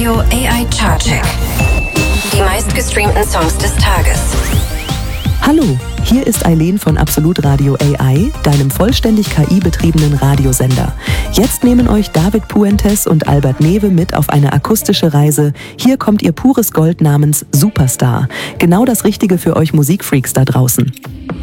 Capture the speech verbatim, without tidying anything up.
Radio A I Chartcheck. Die meistgestreamten Songs des Tages. Hallo, hier ist Eileen von Absolut Radio A I, deinem vollständig K I-betriebenen Radiosender. Jetzt nehmen euch David Puentes und Albert Newe mit auf eine akustische Reise. Hier kommt ihr pures Gold namens Superstar. Genau das Richtige für euch Musikfreaks da draußen.